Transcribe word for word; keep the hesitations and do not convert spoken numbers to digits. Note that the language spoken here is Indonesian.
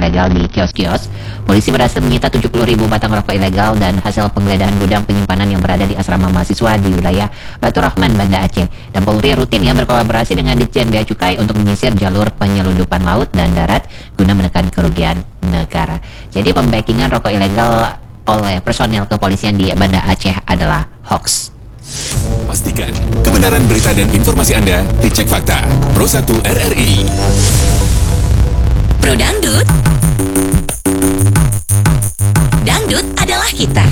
ilegal di kios-kios. Polisi berhasil menyita tujuh puluh ribu batang rokok ilegal dan hasil penggeledahan gudang penyimpanan yang berada di asrama mahasiswa di wilayah Batu Rahman, Banda Aceh. Dan Polri rutin ya berkolaborasi dengan Ditjen Bea Cukai untuk menyisir jalur penyelundupan laut dan darat guna menekan kerugian negara. Jadi pembackingan rokok ilegal oleh personel kepolisian di Banda Aceh adalah hoax. Pastikan kebenaran berita dan informasi Anda dicek fakta. Pro satu R R I. Pro Dangdut. Dangdut adalah kita.